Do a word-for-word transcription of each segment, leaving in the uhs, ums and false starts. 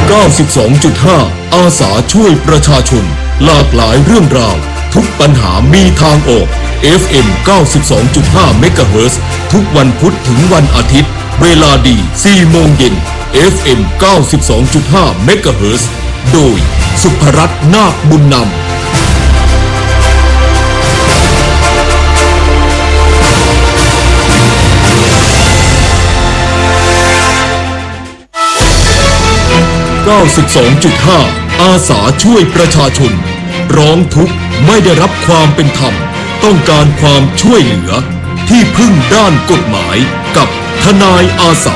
เก้าสิบสองจุดห้า อาสาช่วยประชาชนหลากหลายเรื่องราวทุกปัญหามีทางออก เอฟ เอ็ม เก้าสิบสองจุดห้า เมกะเฮิรตซ์ ทุกวันพุธถึงวันอาทิตย์เวลาดี สี่โมงเย็น เอฟ เอ็ม เก้าสิบสองจุดห้า เมกะเฮิรตซ์ โดยสุภรัตน์นาคบุญนำเก้าสิบสองจุดห้า อาสาช่วยประชาชนร้องทุกข์ไม่ได้รับความเป็นธรรมต้องการความช่วยเหลือที่พึ่งด้านกฎหมายกับทนายอาสา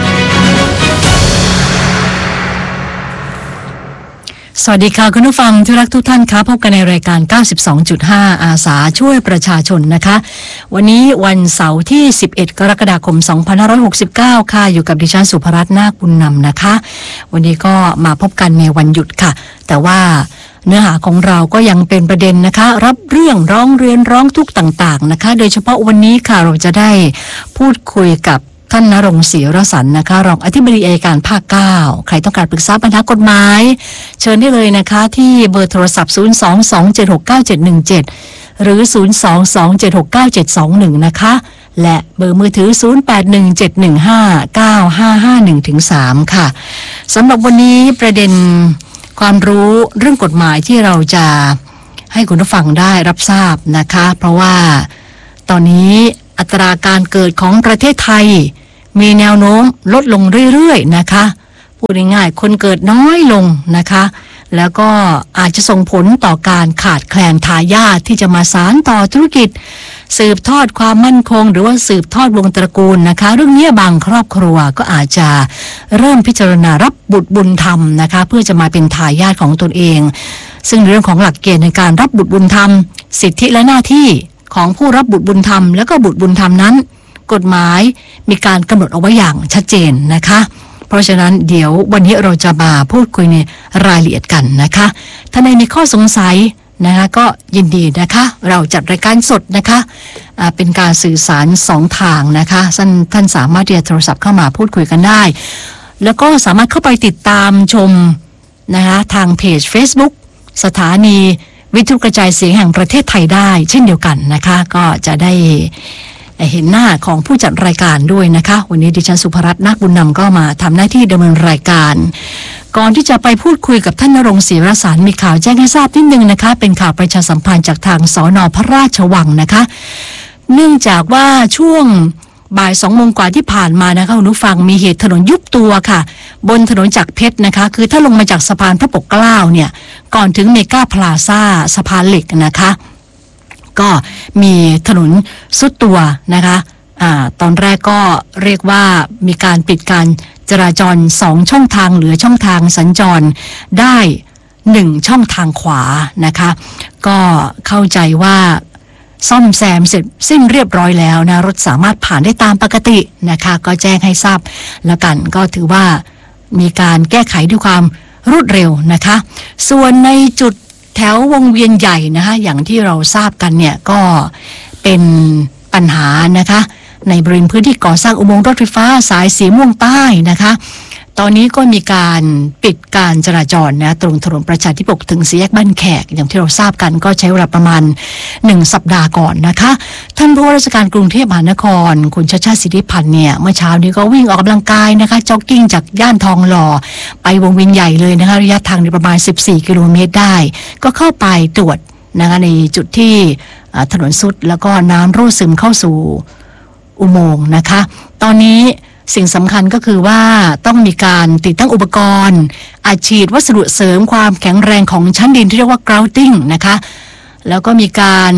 สวัสดีค่ะคุณผู้ฟังที่รักทุกท่านคะพบกันในรายการ เก้าสิบสองจุดห้า อาสาช่วยประชาชนนะคะวันนี้วันเสาร์ที่สิบเอ็ดกรกฎาคมสองพันห้าร้อยหกสิบเก้าค่ะอยู่กับดิฉันสุภรัตน์นาคบุญนำนะคะวันนี้ก็มาพบกันในวันหยุดค่ะแต่ว่าเนื้อหาของเราก็ยังเป็นประเด็นนะคะรับเรื่องร้องเรียนร้องทุกข์ต่างๆนะคะโดยเฉพาะวันนี้ค่ะเราจะได้พูดคุยกับท่านณรงค์ศรีรสันต์นะคะรองอธิบดีอัยการภาคเก้าใครต้องการปรึกษาปัญหากฎหมายเชิญได้เลยนะคะที่เบอร์โทรศัพท์ศูนย์ สอง สอง เจ็ด หก เก้า เจ็ด หนึ่ง เจ็ดหรือศูนย์ สอง สอง เจ็ด หก เก้า เจ็ด สอง หนึ่งนะคะและเบอร์มือถือศูนย์ แปด หนึ่ง เจ็ด หนึ่ง ห้า เก้า ห้า ห้า หนึ่ง ถึง สาม ค่ะสำหรับวันนี้ประเด็นความรู้เรื่องกฎหมายที่เราจะให้คุณผู้ฟังได้รับทราบนะคะเพราะว่าตอนนี้อัตราการเกิดของประเทศไทยมีแนวโน้มลดลงเรื่อยๆนะคะพูดง่ายๆคนเกิดน้อยลงนะคะแล้วก็อาจจะส่งผลต่อการขาดแคลนทายาทที่จะมาสานต่อธุรกิจสืบทอดความมั่นคงหรือว่าสืบทอดวงตระกูลนะคะเรื่องนี้บางครอบครัวก็อาจจะเริ่มพิจารณารับบุตรบุญธรรมนะคะเพื่อจะมาเป็นทายาทของตนเองซึ่งเรื่องของหลักเกณฑ์ในการรับบุตรบุญธรรมสิทธิและหน้าที่ของผู้รับบุตรบุญธรรมแล้วก็บุตรบุญธรรมนั้นกฎหมายมีการกำหนดเอาไว้อย่างชัดเจนนะคะเพราะฉะนั้นเดี๋ยววันนี้เราจะมาพูดคุยในรายละเอียดกันนะคะถ้าในมีข้อสงสัยนะคะก็ยินดีนะคะเราจัดรายการสดนะคะอ่าเป็นการสื่อสารสองทางนะคะท่านท่านสามารถที่จะโทรศัพท์เข้ามาพูดคุยกันได้แล้วก็สามารถเข้าไปติดตามชมนะคะทางเพจ Facebook สถานีวิทยุกระจายเสียงแห่งประเทศไทยได้เช่นเดียวกันนะคะก็จะได้เห็นหน้าของผู้จัดรายการด้วยนะคะวันนี้ดิฉันสุภรัตน์นาคบุญนำก็มาทำหน้าที่ดำเนินรายการก่อนที่จะไปพูดคุยกับท่านณรงค์ศรีรสันต์มีข่าวแจ้งให้ทราบนิดนึงนะคะเป็นข่าวประชาสัมพันธ์จากทางสน.พระราชวังนะคะเนื่องจากว่าช่วงบ่ายสองโมงกว่าที่ผ่านมานะคะคุณผู้ฟังมีเหตุถนนยุบตัวค่ะบนถนนจักรเพชรนะคะคือถ้าลงมาจากสะพานพระปกเกล้าเนี่ยก่อนถึงเมกาพลาซ่าสะพานเหล็กนะคะก็มีถนนสุดตัวนะคะอ่าตอนแรกก็เรียกว่ามีการปิดการจราจรสองช่องทางเหลือช่องทางสัญจรได้หนึ่งช่องทางขวานะคะก็เข้าใจว่าซ่อมแซมเสร็จสิ้นเรียบร้อยแล้วนะรถสามารถผ่านได้ตามปกตินะคะก็แจ้งให้ทราบแล้วกันก็ถือว่ามีการแก้ไขด้วยความรวดเร็วนะคะส่วนในจุดแถววงเวียนใหญ่นะคะอย่างที่เราทราบกันเนี่ยก็เป็นปัญหานะคะในบริเวณพื้นที่ก่อสร้างอุโมงค์รถไฟฟ้าสายสีม่วงใต้นะคะตอนนี้ก็มีการปิดการจราจรนะตรงถนนประชาธิปกถึงสี่แยกบ้านแขกอย่างที่เราทราบกันก็ใช้เวลาประมาณหนึ่งสัปดาห์ก่อนนะคะท่านผู้ว่าราชการกรุงเทพมหานครคุณชาติชาติสิทธิพันธ์เนี่ยเมื่อเช้านี้ก็วิ่งออกกำลังกายนะคะจ็อกกิ้งจากย่านทองหล่อไปวงเวียนใหญ่เลยนะคะระยะทางประมาณสิบสี่กิโลเมตรได้ก็เข้าไปตรวจนะคะในจุดที่ถนนสุดแล้วก็น้ำรั่วซึมเข้าสู่อุโมงค์นะคะตอนนี้สิ่งสำคัญก็คือว่าต้องมีการติดตั้งอุปกรณ์อัดฉีดวัสดุเสริมความแข็งแรงของชั้นดินที่เรียกว่า grouting นะคะแล้วก็มีการ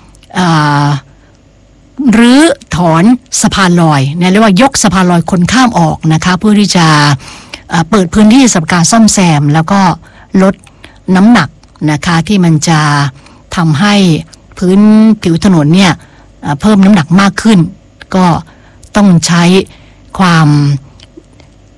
รื้อถอนสะพานลอยเนี่ยเรียกว่ายกสะพานลอยคนข้ามออกนะคะเพื่อที่จะเปิดพื้นที่สำหรับการซ่อมแซมแล้วก็ลดน้ำหนักนะคะที่มันจะทำให้พื้นผิวถนนเนี่ยเพิ่มน้ำหนักมากขึ้นก็ต้องใช้ความ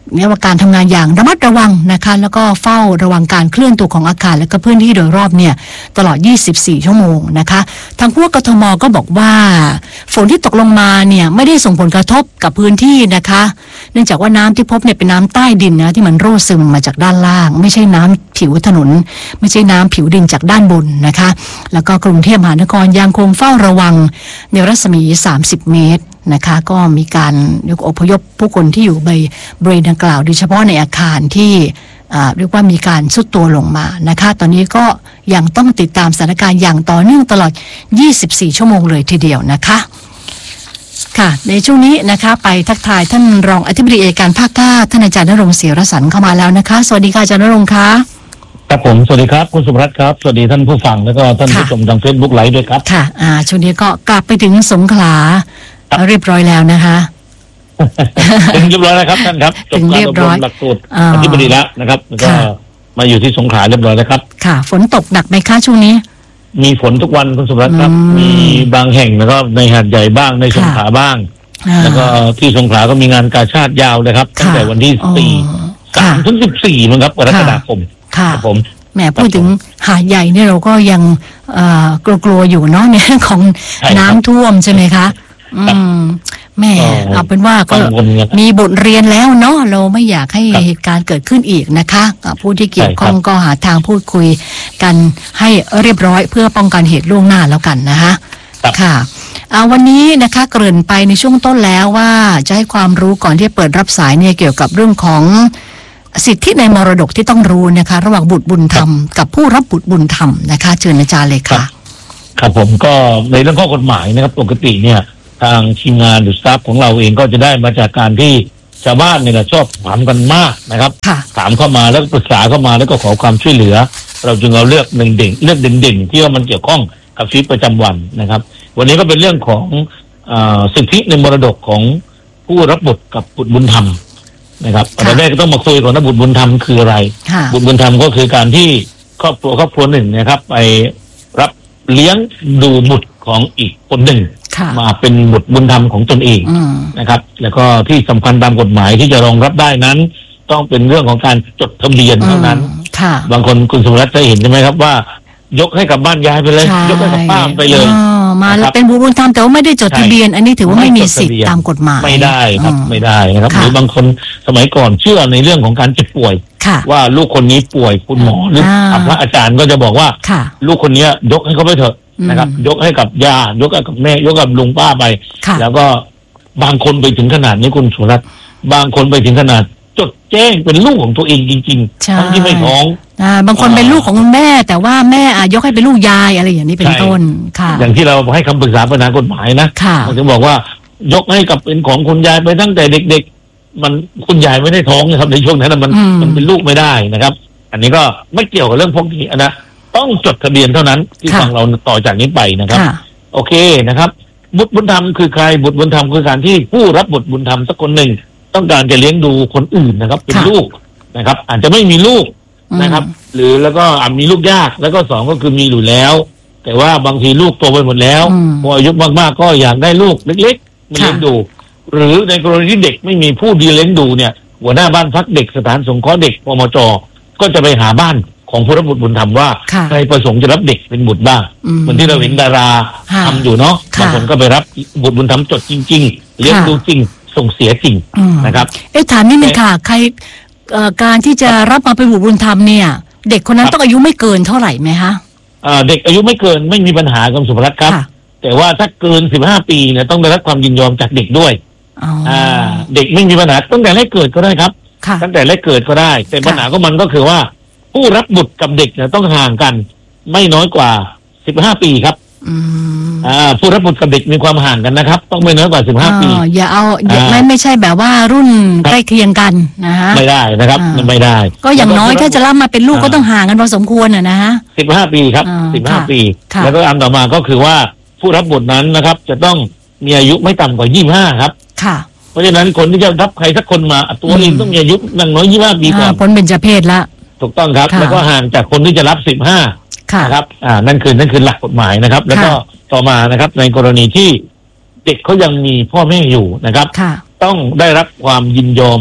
เนี่ยว่าการทำงานอย่างระมัดระวังนะคะแล้วก็เฝ้าระวังการเคลื่อนตัวของอาคารและก็พื้นที่โดยรอบเนี่ยตลอดยี่สิบสี่ชั่วโมงนะคะทางผู้ว่ากทมก็บอกว่าฝนที่ตกลงมาเนี่ยไม่ได้ส่งผลกระทบกับพื้นที่นะคะเนื่องจากว่าน้ำที่พบเนี่ยเป็นน้ำใต้ดินนะที่มันรั่วซึมมาจากด้านล่างไม่ใช่น้ำผิวถนนไม่ใช่น้ำผิวดินจากด้านบนนะคะแล้วก็กรุงเทพมหานครยังคงเฝ้าระวังในรัศมีสามสิบเมตรนะคะก็มีการอพยพผู้คนที่อยู่บริเวณดังกล่าวโดยเฉพาะในอาคารที่เรียกว่ามีการทรุดตัวลงมานะคะตอนนี้ก็ยังต้องติดตามสถานการณ์อย่างต่อเนื่องตลอดยี่สิบสี่ชั่วโมงเลยทีเดียวนะคะค่ะในช่วงนี้นะคะไปทักทายท่านรองอธิบดีอัยการภาคเก้าท่านอาจารย์ณรงค์เสียรสันต์เข้ามาแล้วนะคะสวัสดีค่ะอาจารย์ณรงค์ค่ะครับผมสวัสดีครับคุณสุภรัตน์ครับสวัสดีท่านผู้ฟังแล้วก็ท่านผู้ชมทาง Facebook ไลฟ์ด้วยครับค่ะอ่าช่วงนี้ก็กลับไปถึงสงขลาเรียบร้อยแล้วนะคะถึงเรียบร้อยแล้วครับท่านครับจบการอบรมหลักสูตรอธิบดีแล้วนะครับแล้วก็มาอยู่ที่สงขลาเรียบร้อยแล้วครับค่ะฝนตกหนักไหมคะช่วงนี้มีฝนทุกวันคุณสุภรัตน์ครับมีบางแห่งนะครับในหาดใหญ่บ้างในสงขลาบ้างแล้วก็ที่สงขลาก็มีงานกาชาดยาวเลยครับตั้งแต่วันที่สี่สามถึงสิบสี่มั้งครับกรกฎาคมครับผมแหมพูดถึงหาดใหญ่เนี่ยเราก็ยังกลัวๆอยู่เนาะเนี่ยของน้ำท่วมใช่ไหมคะอืมแม่เอาเป็นว่าก็มีบทเรียนแล้วเนาะเราไม่อยากให้เหตุการณ์เกิดขึ้นอีกนะคะผู้ที่เกี่ยวข้องก็หาทางพูดคุยกันให้เรียบร้อยเพื่อป้องกันเหตุล่วงหน้าแล้วกันนะคะค่ะวันนี้นะคะเกริ่นไปในช่วงต้นแล้วว่าจะให้ความรู้ก่อนที่จะเปิดรับสายเนี่ยเกี่ยวกับเรื่องของสิทธิในมรดกที่ต้องรู้นะคะระหว่างบุตรบุญธรรมกับผู้รับบุตรบุญธรรมนะคะเชิญอาจารย์เลยค่ะครับผมก็ในเรื่องข้อกฎหมายนะครับปกติเนี่ยทางทีมงานหรือสตาฟของเราเองก็จะได้มาจากการที่ชาวบ้านเนี่ยชอบถามกันมากนะครับถามเข้ามาแล้วปรึกษาเข้ามาแล้วก็ขอความช่วยเหลือเราจึงเอาเลือกหนึ่งเด่นเลือกเด่นๆที่ว่ามันเกี่ยวข้องกับชีวิตประจำวันนะครับวันนี้ก็เป็นเรื่องของสิทธิในมรดกของผู้รับบุตรกับบุตรบุญธรรมนะครับตอนแรกก็ต้องมาคุยก่อนว่าบุตรบุญธรรมคืออะไรบุตรบุญธรรมก็คือการที่ครอบครัวครอบครัวหนึ่งนะครับไปรับเลี้ยงดูบุตรของอีกคนหนึ่งมาเป็นบุตรบุญธรรมของตนเองนะครับแล้วก็ที่สำคัญตามกฎหมายที่จะรองรับได้นั้นต้องเป็นเรื่องของการจดทะเบียนเท่านั้นบางคนคุณสุรัตน์จะเห็นใช่ไหมครับว่ายกให้กับบ้านยายไปเลยยกให้กับป้าไปเลยมาแล้วเป็นบุตรบุญธรรมแต่ว่าไม่ได้จดทะเบียนอันนี้ถือว่าไม่มีสิทธิ์ตามกฎหมายไม่ได้ครับไม่ได้นะครับหรือบางคนสมัยก่อนเชื่อในเรื่องของการเจ็บป่วยว่าลูกคนนี้ป่วยคุณหมอหรือพระอาจารย์ก็จะบอกว่าลูกคนนี้ยกให้เขาไปเถอะนะครับยกให้กับยายกให้กับแม่ยกกับลุงป้าไปแล้วก็บางคนไปถึงขนาดนี้คุณสุรัตน์บางคนไปถึงขนาดจดแจ้งเป็นลูกของตัวเองจริงๆทั้งที่ไม่ท้องอ่าบางคนเป็นลูกของคุณแม่แต่ว่าแม่ยกให้เป็นลูกยายอะไรอย่างนี้เป็นต้นค่ะอย่างที่เราให้คำปรึกษาปัญหากฎหมายนะเขาจะบอกว่ายกให้กับเป็นของคุณยายไปตั้งแต่เด็กๆมันคุณยายไม่ได้ท้องนะครับในช่วงนั้นมันมันเป็นลูกไม่ได้นะครับอันนี้ก็ไม่เกี่ยวกับเรื่องพวกนี้นะต้องจดทะเบียนเท่านั้นที่ฟังเราต่อจากนี้ไปนะครับโอเคนะครับบุตรบุญธรรมคือใครบุตรบุญธรรมคือการที่ผู้รับบุตรบุญธรรมสักคนหนึ่งต้องการจะเลี้ยงดูคนอื่นนะครับเป็นลูกนะครับอาจจะไม่มีลูกนะครับหรือแล้วก็อาจมีลูกยากแล้วก็สองก็คือมีอยู่แล้วแต่ว่าบางทีลูกโตไปหมดแล้วพออายุมากๆก็อยากได้ลูกเล็กๆมาเลี้ยงดูหรือในกรณีที่เด็กไม่มีผู้ดีเลี้ยงดูเนี่ยหัวหน้าบ้านพักเด็กสถานสงเคราะห์เด็กปมจ.ก็จะไปหาบ้านของผู้รับบุตรบุญธรรมว่าใครประสงค์จะรับเด็กเป็นบุตรบ้างเหมือนที่เราเห็นดาราทำอยู่เนาะบางคนก็ไปรับบุตรบุญธรรมจดจริงๆเลี้ยงดูจริงส่งเสียจริงนะครับเอ๊ะถามนิดนึงค่ะใครการที่จะรับมาเป็นบุตรบุญธรรมเนี่ยเด็กคนนั้นต้องอายุไม่เกินเท่าไหร่ไหมคะเด็กอายุไม่เกินไม่มีปัญหากับสุภรัตน์ครับแต่ว่าถ้าเกินสิบห้าปีเนี่ยต้องได้รับความยินยอมจากเด็กด้วยอ่าเด็กไม่มีปัญหาตั้งแต่แรกเกิดก็ได้ครับตั้งแต่แรกเกิดก็ได้แต่ปัญหาของมันก็คือว่าผู้รับบุตรกับเด็กเนี่ยต้องห่างกันไม่น้อยกว่าสิบห้าปีครับอ่าผู้รับบุตรกับเด็กมีความห่างกันนะครับต้องไม่น้อยกว่าสิบห้าปีอย่าเอาไม่ไม่ใช่แบบว่ารุ่นใกล้เคียงกันนะฮะไม่ได้นะครับไม่ได้ก็อย่างน้อยถ้าจะรับมาเป็นลูกก็ต้องห่างกันพอสมควรอ่ะนะฮะสิบห้าปีครับสิบห้าปีแล้วก็อันต่อมาก็คือว่าผู้รับบุตรนั้นนะครับจะต้องมีอายุไม่ต่ำกว่ายี่สิบห้าครับค่ะเพราะฉะนั้นคนที่จะรับใครสักคนมาตัวเองต้องมีอายุอย่างน้อยยี่สิบห้าปีก่อนพ้นเบญจเพศละถูกต้องครับแล้วก็ห่างจากคนที่จะรับสิบห้านะครับอ่านั่นคือนั่นคือหลักกฎหมายนะครับแล้วก็ต่อมานะครับในกรณีที่เด็กเขายังมีพ่อแม่อยู่นะครับต้องได้รับความยินยอมจาก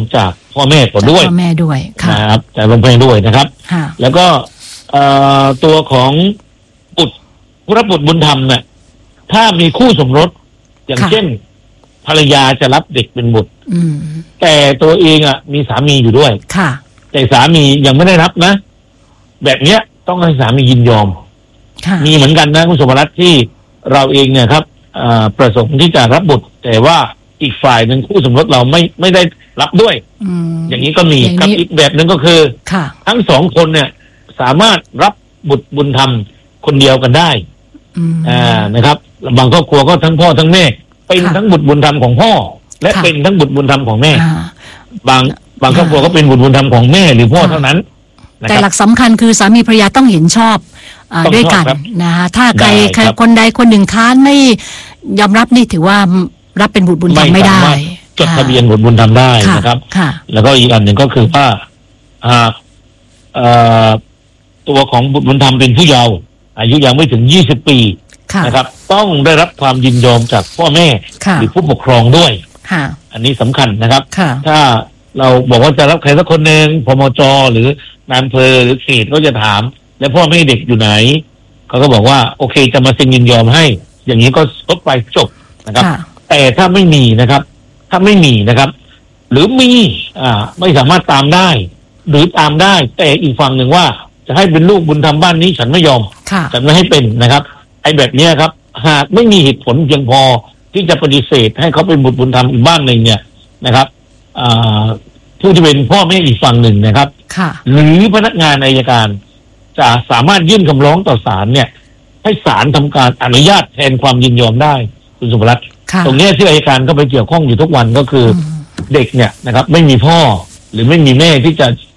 พ่อแม่ก่อนด้วยพ่อแม่ด้วยนะครับจากพ่อแม่ด้วยนะครับแล้วก็ตัวของบุตรผู้รับบุตรบุญธรรมเนี่ยถ้ามีคู่สมรสอย่างเช่นภรรยาจะรับเด็กเป็นบุตรแต่ตัวเองอ่ะมีสามีอยู่ด้วยแต่สามียังไม่ได้รับนะแบบเนี้ยต้องให้สามียินยอมมีเหมือนกันนะคุณสมรัตน์ที่เราเองเนี่ยครับประสงค์ที่จะรับบุตรแต่ว่าอีกฝ่ายหนึ่งคู่สมรสเราไม่ไม่ได้รับด้วยอย่างนี้ก็มีกับอีกแบบหนึ่งก็คือทั้งสองคนเนี่ยสามารถรับบุตรบุญธรรมคนเดียวกันได้อ่านะครับบางครอบครัวก็ทั้งพ่อทั้งแม่เป็นทั้งบุตรบุญธรรมของพ่อและเป็นทั้งบุตรบุญธรรมของแม่บางบางครอบครัวก็เป็นบุตรบุญธรรมของแม่หรือพ่อเท่านั้นแต่หลักสำคัญคือสามีภรรยาต้องเห็นชอบด้วยกันนะคะถ้าใครใครคนใดคนหนึ่งค้านไม่ยอมรับนี่ถือว่ารับเป็นบุตรบุญธรรมไม่ได้จดทะเบียนบุตรบุญธรรมได้นะครับแล้วก็อีกอันหนึ่งก็คือว่าตัวของบุตรบุญธรรมเป็นผู้เยาว์อายุยังไม่ถึงยี่สิบปีนะครับต้องได้รับความยินยอมจากพ่อแม่หรือผู้ปกครองด้วยอันนี้สำคัญนะครับถ้าเราบอกว่าจะรับใครสักคนหนึ่งพมจ.หรือนายอำเภอหรือเขตก็จะถามแล้วพ่อแม่เด็กอยู่ไหนเขาก็บอกว่าโอเคจะมาเซ็นยินยอมให้อย่างนี้ก็ลดไปจบนะครับแต่ถ้าไม่มีนะครับถ้าไม่มีนะครับ หรือมีอ่าไม่สามารถตามได้หรือตามได้แต่อีกฝั่งหนึ่งว่าจะให้เป็นลูกบุญธรรมบ้านนี้ฉันไม่ยอมฉันไม่ให้เป็นนะครับไอ้แบบนี้ครับหากไม่มีเหตุผลเพียงพอที่จะปฏิเสธให้เขาเป็นบุตรบุญธรรมอีกบ้านหนึ่งเนี่ยนะครับผู้ที่เป็นพ่อแม่อีกฝั่งหนึ่งนะครับหรือพนักงานอัยการจะสามารถยื่นคำร้องต่อศาลเนี่ยให้ศาลทำการอนุญาตแทนความยินยอมได้คุณสุภรัตน์ตรงนี้ที่อัยการก็ไปเกี่ยวข้องอยู่ทุกวันก็คือเด็กเนี่ยนะครับไม่มีพ่อหรือไม่มีแม่ที่จะ